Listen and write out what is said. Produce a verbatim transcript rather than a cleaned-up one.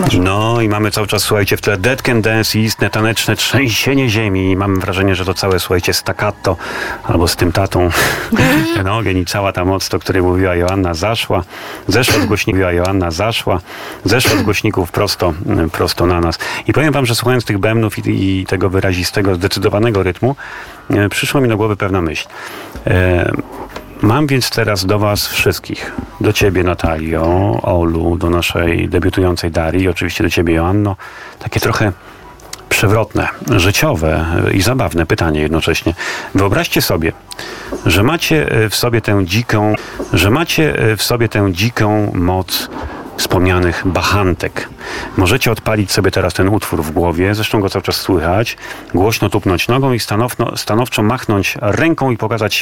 masz. No i mamy cały czas, słuchajcie, w tle Dead Can Dance i istne taneczne trzęsienie ziemi i mam wrażenie, że to całe, słuchajcie, staccato albo z tym tatą ten ogień i cała ta moc, o której mówiła Joanna, zaszła. Zeszła z głośników, mówiła Joanna, zaszła. Zeszła z głośników prosto, prosto na nas. I powiem wam, że słuchając tych bębnów i, i tego wyrazistego, zdecydowanego rytmu, e, przyszła mi do głowy pewna myśl. E, Mam więc teraz do was wszystkich, do ciebie Natalio, Olu, do naszej debiutującej Darii i oczywiście do ciebie Joanno, takie trochę przewrotne, życiowe i zabawne pytanie jednocześnie. Wyobraźcie sobie, że macie w sobie tę dziką, że macie w sobie tę dziką moc wspomnianych bachantek. Możecie odpalić sobie teraz ten utwór w głowie, zresztą go cały czas słychać, głośno tupnąć nogą i stanowno, stanowczo machnąć ręką i pokazać